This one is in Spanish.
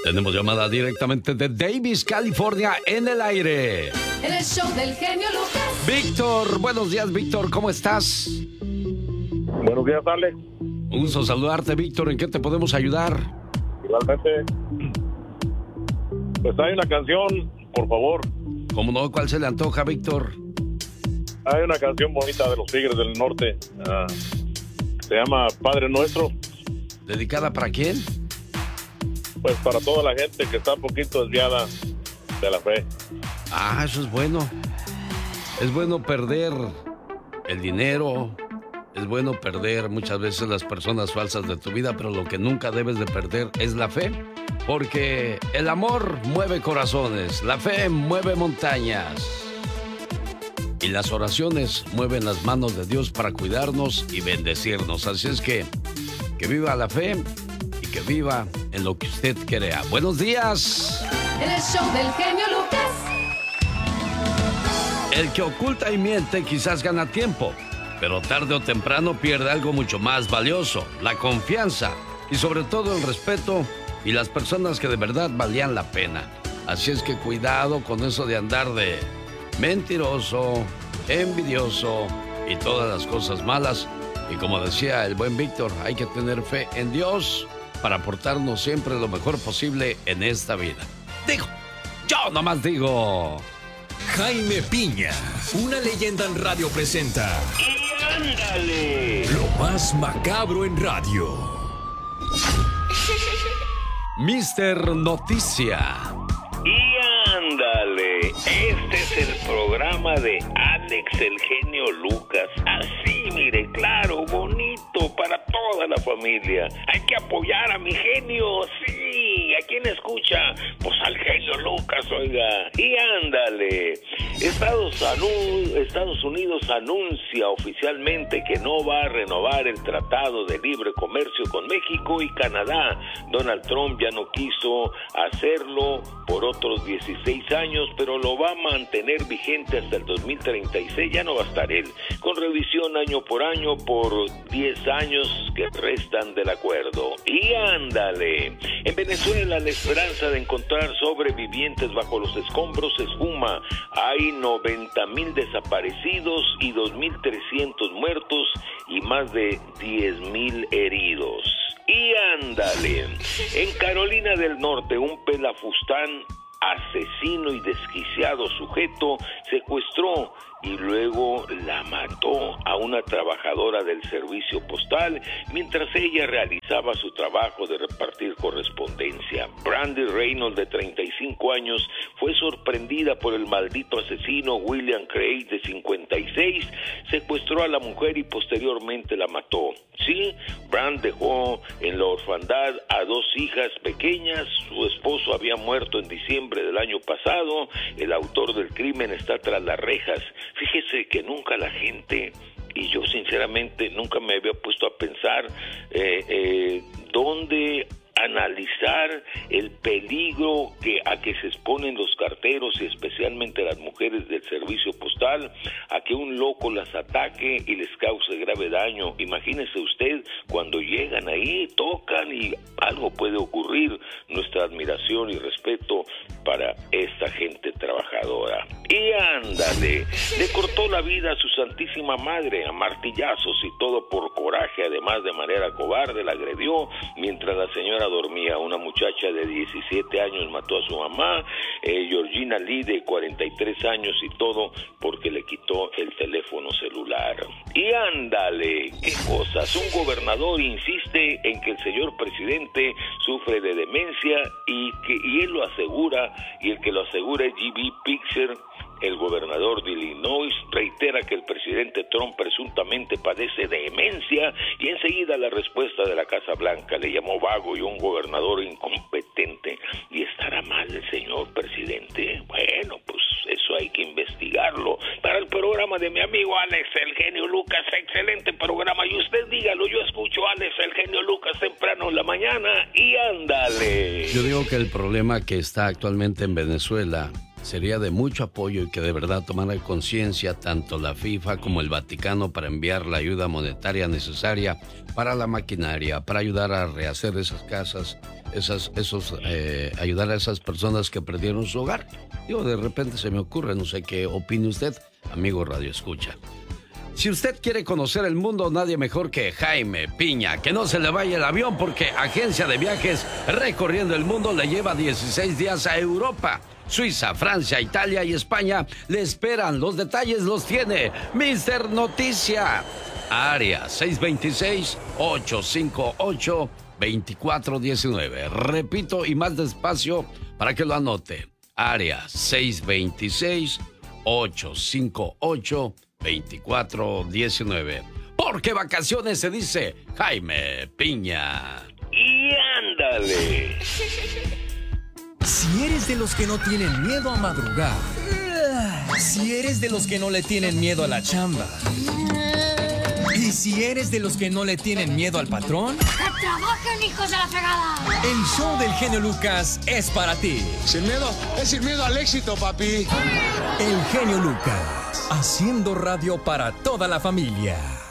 Tenemos llamada directamente de Davis, California, en el aire. En el show del genio Lucas. Víctor, buenos días, Víctor, ¿cómo estás? Buenos días, Alex. Un gusto saludarte, Víctor. ¿En qué te podemos ayudar? Igualmente. Pues hay una canción, por favor. ¿Cómo no? ¿Cuál se le antoja, Víctor? Hay una canción bonita de los Tigres del Norte. Se llama Padre Nuestro. ¿Dedicada para quién? Pues para toda la gente que está un poquito desviada de la fe. Ah, eso es bueno. Es bueno perder el dinero. Es bueno perder muchas veces las personas falsas de tu vida, pero lo que nunca debes de perder es la fe. Porque el amor mueve corazones, la fe mueve montañas. Y las oraciones mueven las manos de Dios para cuidarnos y bendecirnos. Así es que viva la fe y que viva en lo que usted crea. ¡Buenos días! En el show del genio Lucas. El que oculta y miente quizás gana tiempo, pero tarde o temprano pierde algo mucho más valioso, la confianza y sobre todo el respeto y las personas que de verdad valían la pena. Así es que cuidado con eso de andar de mentiroso, envidioso y todas las cosas malas. Y como decía el buen Víctor, hay que tener fe en Dios para portarnos siempre lo mejor posible en esta vida. Digo, yo nomás digo. Jaime Piña, una leyenda en radio presenta. ¡Y ándale! Lo más macabro en radio. Mister Noticia. ¡Y ándale! Este es el programa de Alex el genio Lucas. Así, mire, claro, bonito para toda la familia. Hay que apoyar a mi genio, sí. ¿A quién escucha? Pues al genio Lucas, oiga. Y ándale. Estados Unidos anuncia oficialmente que no va a renovar el Tratado de Libre Comercio con México y Canadá. Donald Trump ya no quiso hacerlo por otros 16 años, pero lo va a mantener vigente hasta el 2036. Ya no va a estar él, con revisión año por 10 años que restan del acuerdo. Y ándale, en Venezuela la esperanza de encontrar sobrevivientes bajo los escombros se esfuma. Hay 90,000 desaparecidos y 2,300 muertos y más de 10,000 heridos. Y ándale, en Carolina del Norte un pelafustán asesino y desquiciado sujeto secuestró y luego la mató a una trabajadora del servicio postal mientras ella realizaba su trabajo de repartir correspondencia. Brandy Reynolds, de 35 años, fue sorprendida por el maldito asesino William Craig, de 56, secuestró a la mujer y posteriormente la mató. Sí, Brand dejó en la orfandad a 2 hijas pequeñas, su esposo había muerto en diciembre del año pasado, el autor del crimen está tras las rejas. Fíjese que nunca la gente, y yo sinceramente nunca me había puesto a pensar dónde analizar el peligro a que se exponen los carteros y especialmente las mujeres del servicio postal, a que un loco las ataque y les cause grave daño. Imagínese usted cuando llegan ahí, tocan y algo puede ocurrir. Nuestra admiración y respeto para esta gente trabajadora. Y ándale, le cortó la vida a su santísima madre a martillazos y todo por coraje, además de manera cobarde la agredió mientras la señora dormía. Una muchacha de 17 años mató a su mamá, Georgina Lee, de 43 años, y todo porque le quitó el teléfono celular. Y ándale, qué cosas. Un gobernador insiste en que el señor presidente sufre de demencia y él lo asegura, y el que lo asegura es G.B. Pitzer. El gobernador de Illinois reitera que el presidente Trump presuntamente padece de demencia y enseguida la respuesta de la Casa Blanca le llamó vago y un gobernador incompetente. ¿Y estará mal el señor presidente? Bueno, pues eso hay que investigarlo. Para el programa de mi amigo Alex el genio Lucas, excelente programa, y usted dígalo, yo escucho a Alex el genio Lucas temprano en la mañana y ándale. Yo digo que el problema que está actualmente en Venezuela sería de mucho apoyo y que de verdad tomara conciencia tanto la FIFA como el Vaticano para enviar la ayuda monetaria necesaria para la maquinaria, para ayudar a rehacer esas casas, ayudar a esas personas que perdieron su hogar. Digo, de repente se me ocurre, no sé qué opine usted, amigo Radio Escucha. Si usted quiere conocer el mundo, nadie mejor que Jaime Piña. Que no se le vaya el avión porque Agencia de Viajes Recorriendo el Mundo le lleva 16 días a Europa. Suiza, Francia, Italia y España le esperan. Los detalles los tiene Mr. Noticia. Área 626-858-2419. Repito y más despacio para que lo anote. Área 626-858-2419. Porque vacaciones se dice Jaime Piña. Y ándale. Si eres de los que no tienen miedo a madrugar, si eres de los que no le tienen miedo a la chamba, y si eres de los que no le tienen miedo al patrón, ¡que trabajen, hijos de la fregada! el show del genio Lucas es para ti. Sin miedo, es sin miedo al éxito, papi. El genio Lucas, haciendo radio para toda la familia.